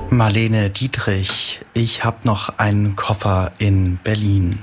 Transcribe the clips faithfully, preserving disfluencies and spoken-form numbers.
Marlene Dietrich, ich hab noch einen Koffer in Berlin.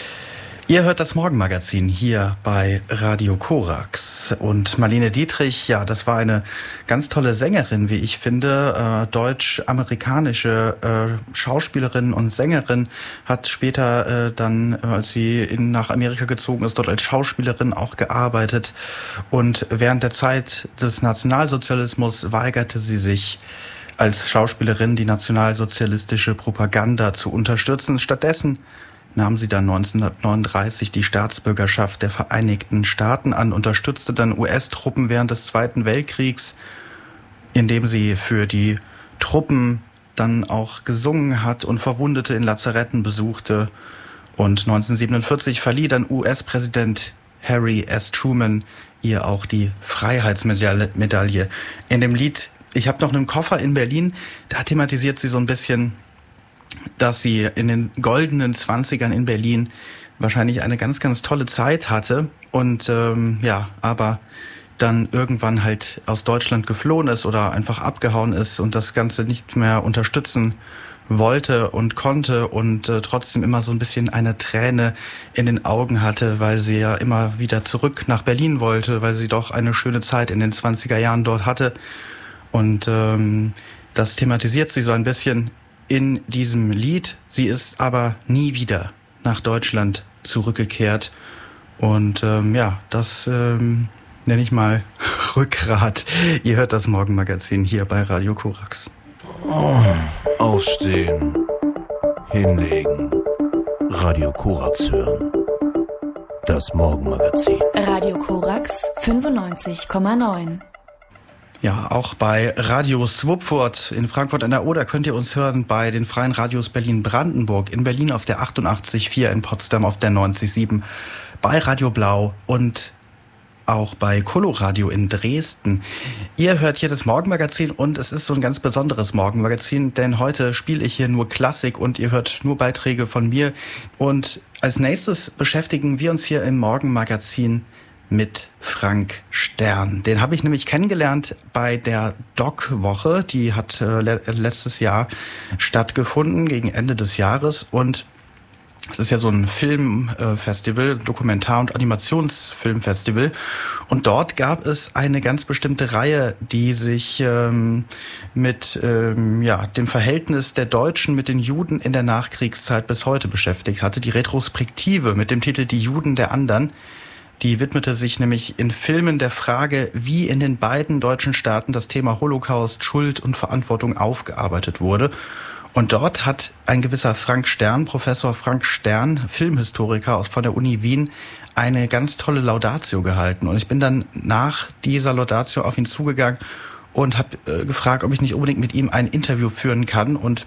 Ihr hört das Morgenmagazin hier bei Radio Korax. Und Marlene Dietrich, ja, das war eine ganz tolle Sängerin, wie ich finde, äh, deutsch-amerikanische äh, Schauspielerin und Sängerin, hat später äh, dann, als sie in, nach Amerika gezogen ist, dort als Schauspielerin auch gearbeitet. Und während der Zeit des Nationalsozialismus weigerte sie sich, als Schauspielerin die nationalsozialistische Propaganda zu unterstützen. Stattdessen nahm sie dann neunzehnhundertneununddreißig die Staatsbürgerschaft der Vereinigten Staaten an, unterstützte dann U S-Truppen während des Zweiten Weltkriegs, indem sie für die Truppen dann auch gesungen hat und Verwundete in Lazaretten besuchte. Und neunzehnhundertsiebenundvierzig verlieh dann U S-Präsident Harry S. Truman ihr auch die Freiheitsmedaille. In dem Lied Ich hab noch einen Koffer in Berlin, da thematisiert sie so ein bisschen, dass sie in den goldenen Zwanzigern in Berlin wahrscheinlich eine ganz, ganz tolle Zeit hatte und ähm, ja, aber dann irgendwann halt aus Deutschland geflohen ist oder einfach abgehauen ist und das Ganze nicht mehr unterstützen wollte und konnte und äh, trotzdem immer so ein bisschen eine Träne in den Augen hatte, weil sie ja immer wieder zurück nach Berlin wollte, weil sie doch eine schöne Zeit in den zwanziger Jahren dort hatte. Und ähm, das thematisiert sie so ein bisschen in diesem Lied. Sie ist aber nie wieder nach Deutschland zurückgekehrt. Und ähm, ja, das ähm, nenne ich mal Rückgrat. Ihr hört das Morgenmagazin hier bei Radio Korax. Oh, aufstehen, hinlegen, Radio Korax hören. Das Morgenmagazin. Radio Korax fünfundneunzig Komma neun. Ja, auch bei Radio Swupfurt in Frankfurt an der Oder könnt ihr uns hören, bei den freien Radios Berlin-Brandenburg, in Berlin auf der achtundachtzig Komma vier, in Potsdam auf der neunzig Komma sieben, bei Radio Blau und auch bei Coloradio in Dresden. Ihr hört hier das Morgenmagazin und es ist so ein ganz besonderes Morgenmagazin, denn heute spiele ich hier nur Klassik und ihr hört nur Beiträge von mir. Und als nächstes beschäftigen wir uns hier im Morgenmagazin mit Frank Stern. Den habe ich nämlich kennengelernt bei der Doc-Woche. Die hat äh, le- letztes Jahr stattgefunden, gegen Ende des Jahres. Und es ist ja so ein Filmfestival, Dokumentar- und Animationsfilmfestival. Und dort gab es eine ganz bestimmte Reihe, die sich ähm, mit ähm, ja, dem Verhältnis der Deutschen mit den Juden in der Nachkriegszeit bis heute beschäftigt hatte. Die Retrospektive mit dem Titel Die Juden der anderen. Die widmete sich nämlich in Filmen der Frage, wie in den beiden deutschen Staaten das Thema Holocaust, Schuld und Verantwortung aufgearbeitet wurde. Und dort hat ein gewisser Frank Stern, Professor Frank Stern, Filmhistoriker aus von der Uni Wien, eine ganz tolle Laudatio gehalten. Und ich bin dann nach dieser Laudatio auf ihn zugegangen und habe äh, gefragt, ob ich nicht unbedingt mit ihm ein Interview führen kann. Und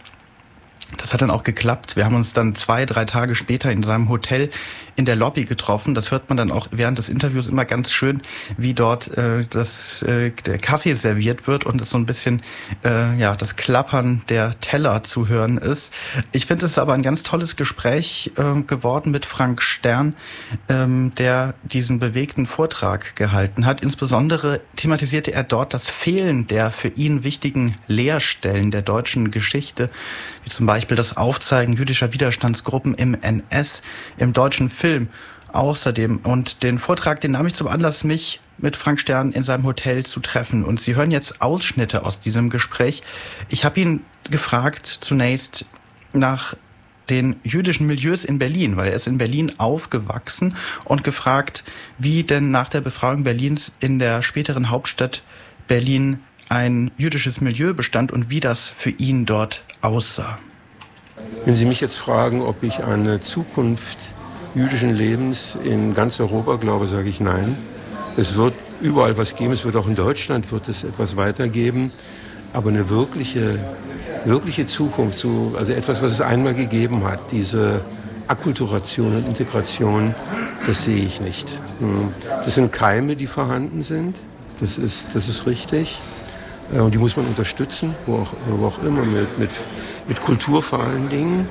das hat dann auch geklappt. Wir haben uns dann zwei, drei Tage später in seinem Hotel in der Lobby getroffen. Das hört man dann auch während des Interviews immer ganz schön, wie dort äh, das, äh, der Kaffee serviert wird und es so ein bisschen äh, ja das Klappern der Teller zu hören ist. Ich finde, es ist aber ein ganz tolles Gespräch äh, geworden mit Frank Stern, ähm, der diesen bewegten Vortrag gehalten hat. Insbesondere thematisierte er dort das Fehlen der für ihn wichtigen Leerstellen der deutschen Geschichte, wie zum Beispiel das Aufzeigen jüdischer Widerstandsgruppen im N S, im deutschen Film außerdem. Und den Vortrag, den nahm ich zum Anlass, mich mit Frank Stern in seinem Hotel zu treffen. Und Sie hören jetzt Ausschnitte aus diesem Gespräch. Ich habe ihn gefragt zunächst nach den jüdischen Milieus in Berlin, weil er ist in Berlin aufgewachsen, und gefragt, wie denn nach der Befreiung Berlins in der späteren Hauptstadt Berlin ein jüdisches Milieu bestand und wie das für ihn dort aussah. Wenn Sie mich jetzt fragen, ob ich eine Zukunft jüdischen Lebens in ganz Europa glaube, sage ich nein. Es wird überall was geben, es wird auch in Deutschland wird es etwas weitergeben, aber eine wirkliche, wirkliche Zukunft, so, also etwas, was es einmal gegeben hat, diese Akkulturation und Integration, das sehe ich nicht. Das sind Keime, die vorhanden sind, das ist, das ist richtig. Und die muss man unterstützen, wo auch, wo auch immer, mit, mit, mit Kultur vor allen Dingen.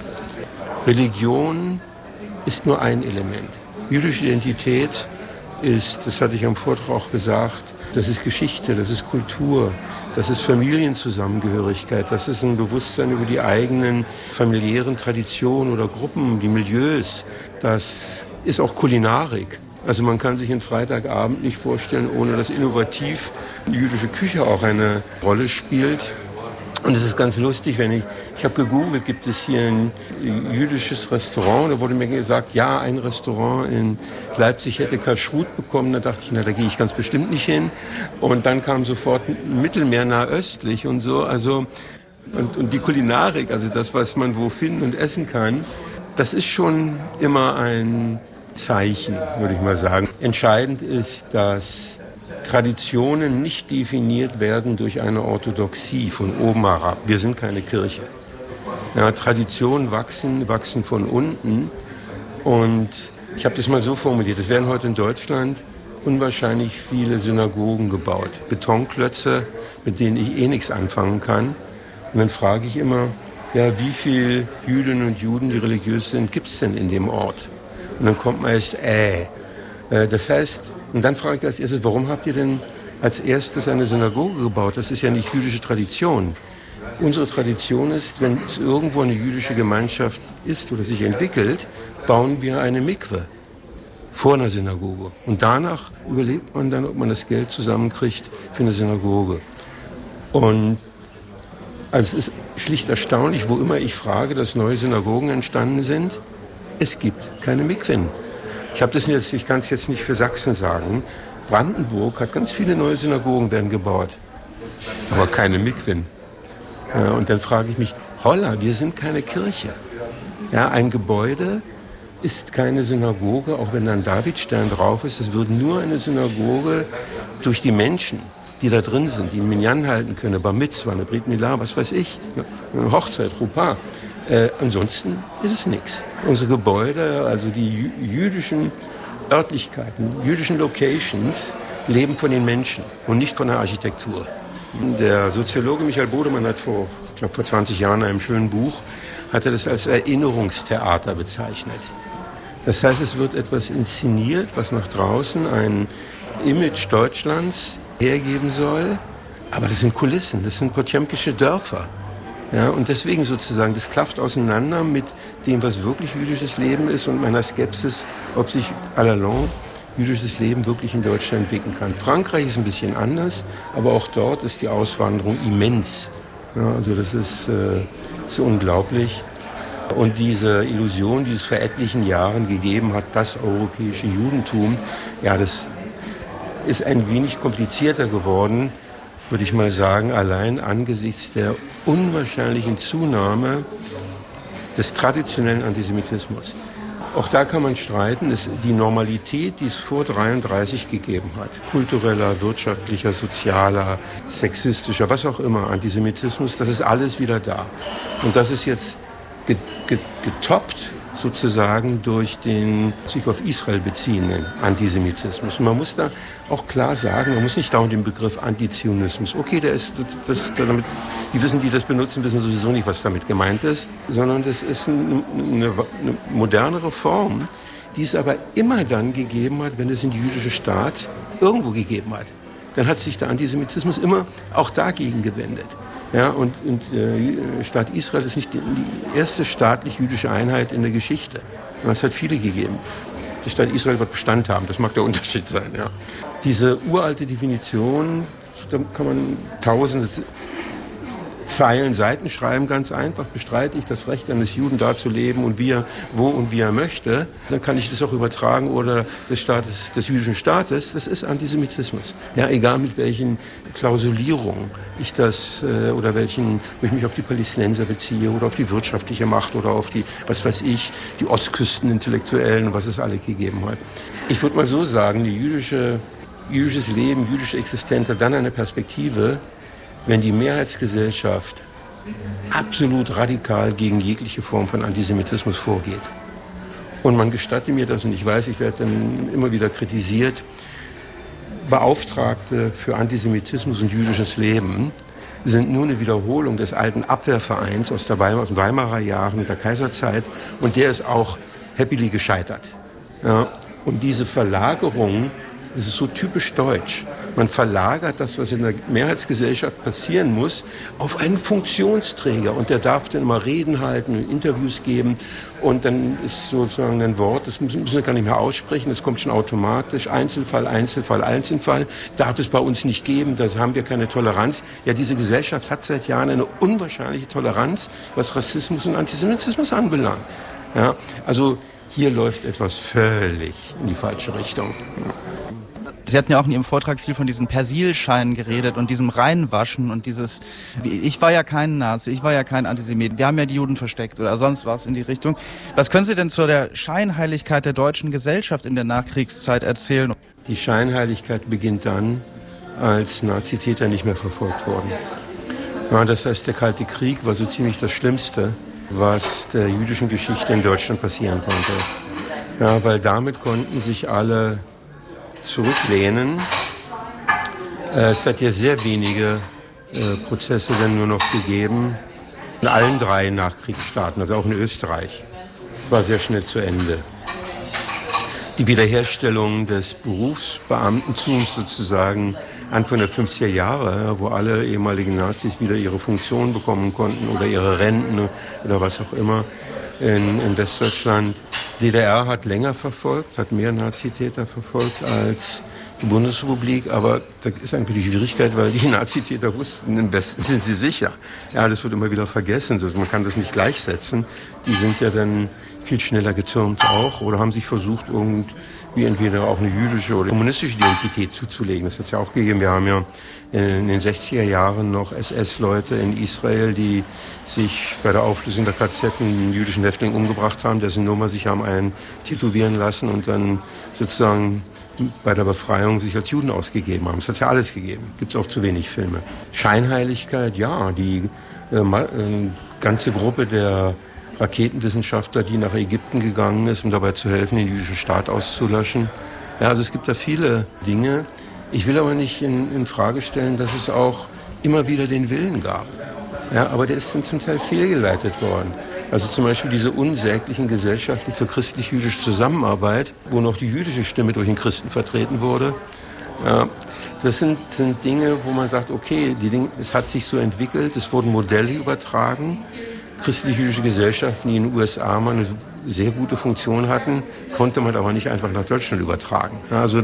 Religion ist nur ein Element. Jüdische Identität ist, das hatte ich am Vortrag auch gesagt, Das ist Geschichte, das ist Kultur, das ist Familienzusammengehörigkeit, das ist ein Bewusstsein über die eigenen familiären Traditionen oder Gruppen, die Milieus. Das ist auch Kulinarik. Also man kann sich einen Freitagabend nicht vorstellen, ohne dass innovativ die jüdische Küche auch eine Rolle spielt. Und es ist ganz lustig, wenn ich, ich habe gegoogelt, gibt es hier ein jüdisches Restaurant, da wurde mir gesagt, ja, ein Restaurant in Leipzig hätte Kashrut bekommen, da dachte ich, na, da gehe ich ganz bestimmt nicht hin. Und dann kam sofort Mittelmeer nahöstlich und so, also, und, und die Kulinarik, also das, was man wo finden und essen kann, das ist schon immer ein Zeichen, würde ich mal sagen. Entscheidend ist, dass Traditionen nicht definiert werden durch eine Orthodoxie von oben herab. Wir sind keine Kirche. Ja, Traditionen wachsen, wachsen von unten. Und ich habe das mal so formuliert, es werden heute in Deutschland unwahrscheinlich viele Synagogen gebaut. Betonklötze, mit denen ich eh nichts anfangen kann. Und dann frage ich immer, ja, wie viele Jüdinnen und Juden, die religiös sind, gibt es denn in dem Ort? Und dann kommt man erst, äh. Das heißt, und dann frage ich als erstes, warum habt ihr denn als erstes eine Synagoge gebaut? Das ist ja nicht jüdische Tradition. Unsere Tradition ist, wenn es irgendwo eine jüdische Gemeinschaft ist oder sich entwickelt, bauen wir eine Mikwe vor einer Synagoge. Und danach überlegt man dann, ob man das Geld zusammenkriegt für eine Synagoge. Und also es ist schlicht erstaunlich, wo immer ich frage, dass neue Synagogen entstanden sind, es gibt keine Mikwen. Ich habe das jetzt, ich kann es jetzt nicht für Sachsen sagen. Brandenburg hat ganz viele neue Synagogen werden gebaut, aber keine Mikwen. Ja, und dann frage ich mich, holla, wir sind keine Kirche. Ja, ein Gebäude ist keine Synagoge, auch wenn da ein Davidstern drauf ist. Es wird nur eine Synagoge durch die Menschen, die da drin sind, die einen Minyan halten können, Bar Mitzvah, eine Brit Milah, was weiß ich, eine Hochzeit, Rupa. Äh, ansonsten ist es nichts. Unsere Gebäude, also die jüdischen Örtlichkeiten, jüdischen Locations, leben von den Menschen und nicht von der Architektur. Der Soziologe Michael Bodemann hat vor, ich glaube vor zwanzig Jahren in einem schönen Buch, hat er das als Erinnerungstheater bezeichnet. Das heißt, es wird etwas inszeniert, was nach draußen ein Image Deutschlands hergeben soll, aber das sind Kulissen, das sind potemkische Dörfer. Ja, und deswegen sozusagen, das klafft auseinander mit dem, was wirklich jüdisches Leben ist und meiner Skepsis, ob sich à la longue jüdisches Leben wirklich in Deutschland entwickeln kann. Frankreich ist ein bisschen anders, aber auch dort ist die Auswanderung immens. Ja, also das ist äh, so unglaublich. Und diese Illusion, die es vor etlichen Jahren gegeben hat, das europäische Judentum, ja, das ist ein wenig komplizierter geworden, würde ich mal sagen, allein angesichts der unwahrscheinlichen Zunahme des traditionellen Antisemitismus. Auch da kann man streiten, dass die Normalität, die es vor dreiunddreißig gegeben hat, kultureller, wirtschaftlicher, sozialer, sexistischer, was auch immer, Antisemitismus, das ist alles wieder da. Und das ist jetzt getoppt sozusagen durch den sich auf Israel beziehenden Antisemitismus. Und man muss da auch klar sagen, man muss nicht dauernd den Begriff Antizionismus, okay, der ist, das, damit, die wissen, die das benutzen, wissen sowieso nicht, was damit gemeint ist, sondern das ist eine, eine, eine modernere Form, die es aber immer dann gegeben hat, wenn es einen jüdischen Staat irgendwo gegeben hat. Dann hat sich der Antisemitismus immer auch dagegen gewendet. Ja, und, und äh, Staat Israel ist nicht die, die erste staatlich-jüdische Einheit in der Geschichte. Und es hat viele gegeben. Der Staat Israel wird Bestand haben, das mag der Unterschied sein. Ja. Diese uralte Definition, da kann man tausende Zeilen, Seiten schreiben, ganz einfach, bestreite ich das Recht eines Juden da zu leben und wie er, wo und wie er möchte, dann kann ich das auch übertragen oder des Staates, des jüdischen Staates, das ist Antisemitismus. Ja, egal mit welchen Klausulierungen ich das, äh, oder welchen, wo ich mich auf die Palästinenser beziehe oder auf die wirtschaftliche Macht oder auf die, was weiß ich, die Ostküstenintellektuellen, was es alle gegeben hat. Ich würde mal so sagen, die jüdische, jüdisches Leben, jüdische Existenz hat dann eine Perspektive, wenn die Mehrheitsgesellschaft absolut radikal gegen jegliche Form von Antisemitismus vorgeht. Und man gestatte mir das, und ich weiß, ich werde dann immer wieder kritisiert, Beauftragte für Antisemitismus und jüdisches Leben sind nur eine Wiederholung des alten Abwehrvereins aus, der Weimar, aus den Weimarer Jahren und der Kaiserzeit, und der ist auch happily gescheitert. Ja, und diese Verlagerung Das ist so typisch deutsch. Man verlagert das, was in der Mehrheitsgesellschaft passieren muss, auf einen Funktionsträger. Und der darf dann mal Reden halten und Interviews geben. Und dann ist sozusagen ein Wort, das müssen wir gar nicht mehr aussprechen, das kommt schon automatisch. Einzelfall, Einzelfall, Einzelfall. Darf es bei uns nicht geben, da haben wir keine Toleranz. Ja, diese Gesellschaft hat seit Jahren eine unwahrscheinliche Toleranz, was Rassismus und Antisemitismus anbelangt. Ja, also hier läuft etwas völlig in die falsche Richtung. Sie hatten ja auch in Ihrem Vortrag viel von diesen Persilscheinen geredet und diesem Reinwaschen und dieses, ich war ja kein Nazi, ich war ja kein Antisemit, wir haben ja die Juden versteckt oder sonst was in die Richtung. Was können Sie denn zu der Scheinheiligkeit der deutschen Gesellschaft in der Nachkriegszeit erzählen? Die Scheinheiligkeit beginnt dann, als Nazitäter nicht mehr verfolgt wurden. Ja, das heißt, der Kalte Krieg war so ziemlich das Schlimmste, was der jüdischen Geschichte in Deutschland passieren konnte. Ja, weil damit konnten sich alle zurücklehnen. Es hat ja sehr wenige äh, Prozesse dann nur noch gegeben. In allen drei Nachkriegsstaaten, also auch in Österreich, war sehr schnell zu Ende. Die Wiederherstellung des Berufsbeamtentums sozusagen Anfang der fünfziger Jahre, wo alle ehemaligen Nazis wieder ihre Funktion bekommen konnten oder ihre Renten oder was auch immer in, in Westdeutschland. Die D D R hat länger verfolgt, hat mehr Nazitäter verfolgt als die Bundesrepublik, aber da ist einfach die Schwierigkeit, weil die Nazitäter wussten, im Westen sind sie sicher. Ja, das wird immer wieder vergessen, also man kann das nicht gleichsetzen. Die sind ja dann viel schneller getürmt auch oder haben sich versucht, irgendwie entweder auch eine jüdische oder kommunistische Identität zuzulegen. Das hat es ja auch gegeben. Wir haben ja in den sechziger Jahren noch S S-Leute in Israel, die sich bei der Auflösung der K Z einen jüdischen Häftling umgebracht haben, dessen Nummer sich haben einen tätowieren lassen und dann sozusagen bei der Befreiung sich als Juden ausgegeben haben. Das hat es ja alles gegeben. Gibt es auch zu wenig Filme. Scheinheiligkeit, ja, die äh, äh, ganze Gruppe der Raketenwissenschaftler, die nach Ägypten gegangen ist, um dabei zu helfen, den jüdischen Staat auszulöschen. Ja, also es gibt da viele Dinge. Ich will aber nicht in, in Frage stellen, dass es auch immer wieder den Willen gab. Ja, aber der ist dann zum Teil fehlgeleitet worden. Also zum Beispiel diese unsäglichen Gesellschaften für christlich-jüdische Zusammenarbeit, wo noch die jüdische Stimme durch den Christen vertreten wurde. Ja, das sind, sind Dinge, wo man sagt, okay, die Dinge, es hat sich so entwickelt, es wurden Modelle übertragen. Christlich-jüdische Gesellschaften, die in den U S A mal eine sehr gute Funktion hatten, konnte man aber nicht einfach nach Deutschland übertragen. Also,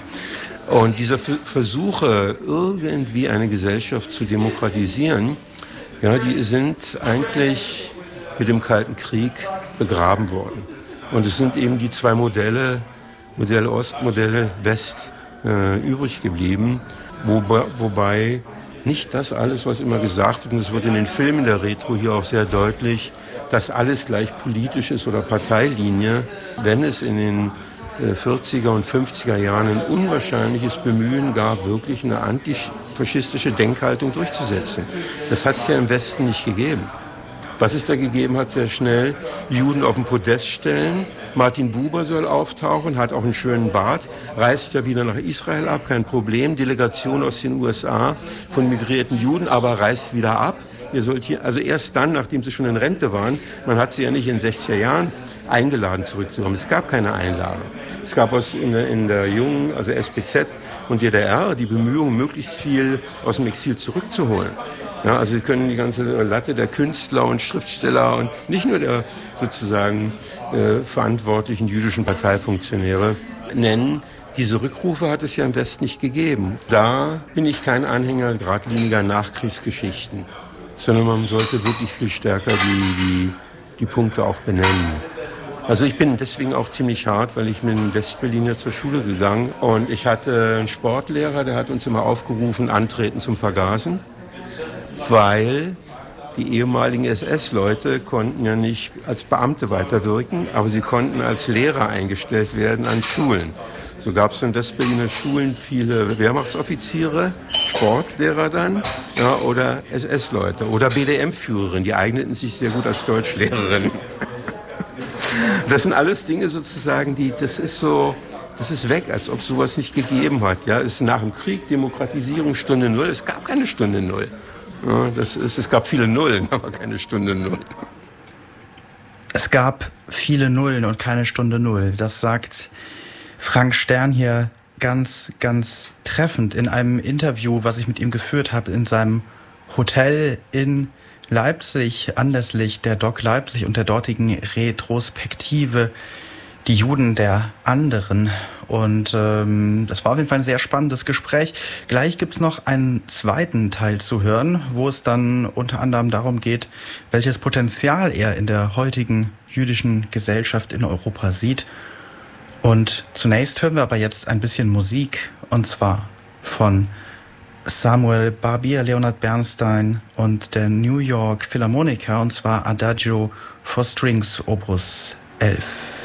und diese Versuche, irgendwie eine Gesellschaft zu demokratisieren, ja, die sind eigentlich mit dem Kalten Krieg begraben worden. Und es sind eben die zwei Modelle, Modell Ost, Modell West, äh, übrig geblieben, wobei, wobei nicht das alles, was immer gesagt wird, und es wird in den Filmen der Retro hier auch sehr deutlich, dass alles gleich politisch ist oder Parteilinie, wenn es in den vierziger und fünfziger Jahren ein unwahrscheinliches Bemühen gab, wirklich eine antifaschistische Denkhaltung durchzusetzen. Das hat es ja im Westen nicht gegeben. Was es da gegeben hat, sehr schnell, Juden auf den Podest stellen. Martin Buber soll auftauchen, hat auch einen schönen Bart, reist ja wieder nach Israel ab, kein Problem. Delegation aus den U S A von migrierten Juden, aber reist wieder ab. Ihr sollt hier, also erst dann, nachdem sie schon in Rente waren, man hat sie ja nicht in den sechziger Jahren eingeladen zurückzukommen. Es gab keine Einladung. Es gab aus in der, in der jungen, also S B Z und D D R, die Bemühungen, möglichst viel aus dem Exil zurückzuholen. Ja, also Sie können die ganze Latte der Künstler und Schriftsteller und nicht nur der sozusagen äh, verantwortlichen jüdischen Parteifunktionäre nennen. Diese Rückrufe hat es ja im Westen nicht gegeben. Da bin ich kein Anhänger geradliniger Nachkriegsgeschichten, sondern man sollte wirklich viel stärker die, die, die Punkte auch benennen. Also ich bin deswegen auch ziemlich hart, weil ich bin in Westberlin ja zur Schule gegangen und ich hatte einen Sportlehrer, der hat uns immer aufgerufen, antreten zum Vergasen, weil die ehemaligen S S-Leute konnten ja nicht als Beamte weiterwirken, aber sie konnten als Lehrer eingestellt werden an Schulen. So gab es in Westberliner Schulen viele Wehrmachtsoffiziere, Sportlehrer dann, ja, oder S S-Leute oder B D M-Führerinnen, die eigneten sich sehr gut als Deutschlehrerin. Das sind alles Dinge sozusagen, die, das ist so, das ist weg, als ob es sowas nicht gegeben hat. Ja, es ist nach dem Krieg, Demokratisierung, Stunde Null. Es gab keine Stunde Null. Ja, das ist, es gab viele Nullen, aber keine Stunde Null. Es gab viele Nullen und keine Stunde Null. Das sagt Frank Stern hier ganz, ganz treffend in einem Interview, was ich mit ihm geführt habe, in seinem Hotel in Leipzig, anlässlich der D O C Leipzig und der dortigen Retrospektive Die Juden der anderen. Und ähm, das war auf jeden Fall ein sehr spannendes Gespräch. Gleich gibt's noch einen zweiten Teil zu hören, wo es dann unter anderem darum geht, welches Potenzial er in der heutigen jüdischen Gesellschaft in Europa sieht. Und zunächst hören wir aber jetzt ein bisschen Musik, und zwar von Samuel Barbier, Leonard Bernstein und der New York Philharmoniker, und zwar Adagio for Strings Opus elf.